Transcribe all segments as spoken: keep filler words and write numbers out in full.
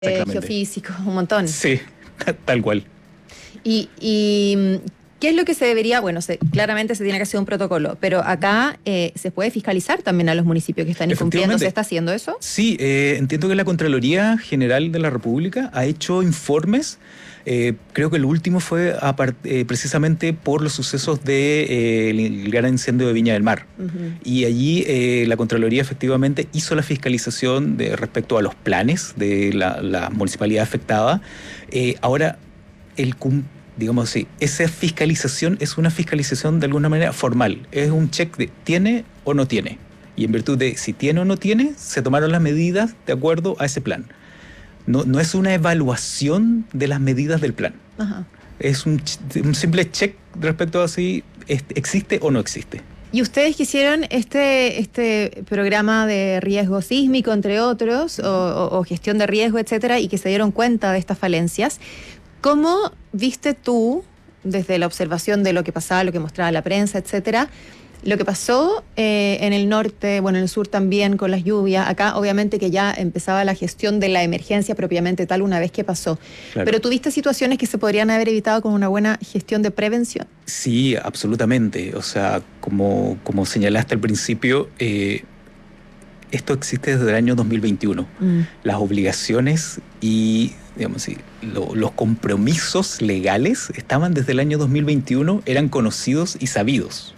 eh, geofísicos, un montón. Sí, tal cual. Y, y ¿qué es lo que se debería? Bueno, se, claramente se tiene que hacer un protocolo, pero acá eh, se puede fiscalizar también a los municipios que están incumpliendo. ¿Se está haciendo eso? Sí, eh, entiendo que la Contraloría General de la República ha hecho informes. Eh, creo que el último fue apart, eh, precisamente por los sucesos del de, eh, gran incendio de Viña del Mar. Uh-huh. Y allí eh, la Contraloría efectivamente hizo la fiscalización de, respecto a los planes de la, la municipalidad afectada. Eh, ahora, el digamos así, esa fiscalización es una fiscalización de alguna manera formal. Es un check de tiene o no tiene. Y en virtud de si tiene o no tiene, se tomaron las medidas de acuerdo a ese plan. No, no es una evaluación de las medidas del plan. Ajá. Es un, un simple check respecto a si existe o no existe. ¿Y ustedes que hicieron este, este programa de riesgo sísmico, entre otros, o, o, o gestión de riesgo, etcétera, y que se dieron cuenta de estas falencias, cómo viste tú, desde la observación de lo que pasaba, lo que mostraba la prensa, etcétera, lo que pasó eh, en el norte, bueno, en el sur también con las lluvias? Acá obviamente que ya empezaba la gestión de la emergencia propiamente tal una vez que pasó. Claro. Pero ¿tuviste situaciones que se podrían haber evitado con una buena gestión de prevención? Sí, absolutamente. O sea, como, como señalaste al principio, eh, esto existe desde el año dos mil veintiuno. Mm. Las obligaciones y, digamos así, lo, los compromisos legales estaban desde el año dos mil veintiuno, eran conocidos y sabidos.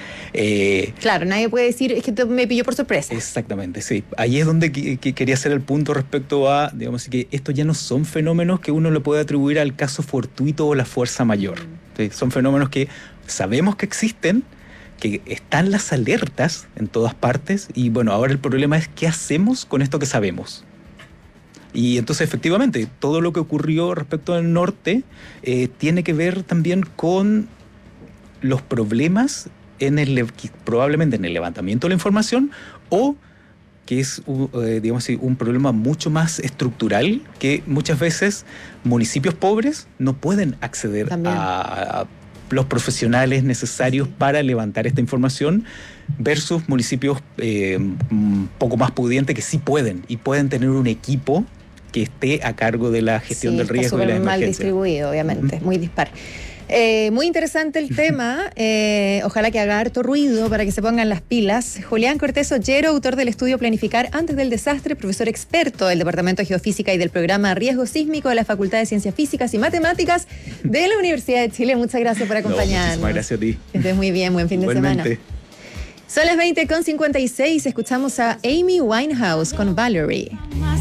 Eh, claro, nadie puede decir, es que te, me pilló por sorpresa. Exactamente, sí. Ahí es donde que, que quería hacer el punto respecto a, digamos, que estos ya no son fenómenos que uno le puede atribuir al caso fortuito o la fuerza mayor. Mm. ¿Sí? Son fenómenos que sabemos que existen, que están las alertas en todas partes, y bueno, ahora el problema es qué hacemos con esto que sabemos. Y entonces, efectivamente, todo lo que ocurrió respecto al norte eh, tiene que ver también con los problemas en el, probablemente en el levantamiento de la información, o que es eh, digamos así, un problema mucho más estructural, que muchas veces municipios pobres no pueden acceder a, a los profesionales necesarios para levantar esta información, versus municipios eh, un poco más pudientes que sí pueden, y pueden tener un equipo que esté a cargo de la gestión sí, del riesgo y la emergencia. Mal distribuido, obviamente, uh-huh. Muy dispar. Eh, muy interesante el tema, eh, ojalá que haga harto ruido para que se pongan las pilas. Julián Cortés Ollero, autor del estudio Planificar antes del desastre, profesor experto del Departamento de Geofísica y del programa Riesgo Sísmico de la Facultad de Ciencias Físicas y Matemáticas de la Universidad de Chile. Muchas gracias por acompañarnos. No, muchísimas gracias a ti. Que estés muy bien, buen fin Igualmente. de semana. Son las veinte con cincuenta y seis, escuchamos a Amy Winehouse con Valerie.